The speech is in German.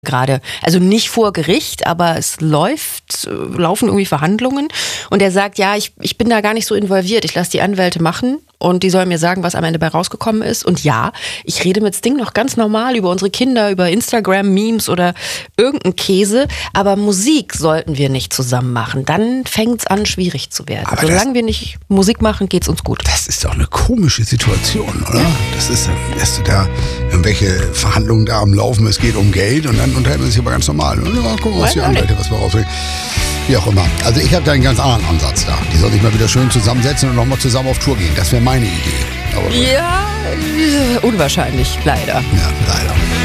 gerade. Also nicht vor Gericht, aber es laufen irgendwie Verhandlungen. Und er sagt, ja, ich bin da gar nicht so involviert. Ich lasse die Anwälte machen und die sollen mir sagen, was am Ende bei rausgekommen ist. Und ja, ich rede mit Sting noch ganz normal über unsere Kinder, über Instagram-Memes oder irgendeinen Käse. Aber Musik sollten wir nicht zusammen machen. Dann fängt es an, schwierig zu werden. Aber solange wir nicht Musik machen, geht's uns gut. Das ist doch eine komische Situation, oder? Ja. Das ist dann, dass du da irgendwelche Verhandlungen da am Laufen, es geht um Geld und dann unterhält man sich aber ganz normal. Mal gucken, was die Anwälte was wir rausbringen. Wie auch immer. Also ich habe da einen ganz anderen Ansatz da. Die sollen sich mal wieder schön zusammensetzen und nochmal zusammen auf Tour gehen. Das wäre meine Idee. Aber ja, unwahrscheinlich, leider. Ja, leider.